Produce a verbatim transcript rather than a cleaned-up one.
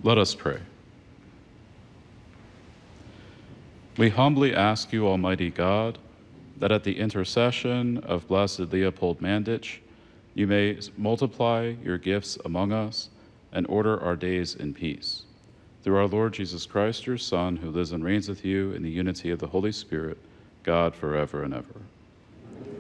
Let us pray. We humbly ask you, Almighty God, that at the intercession of Blessed Leopold Mandich, you may multiply your gifts among us and order our days in peace. Through our Lord Jesus Christ, your Son, who lives and reigns with you in the unity of the Holy Spirit, God forever and ever.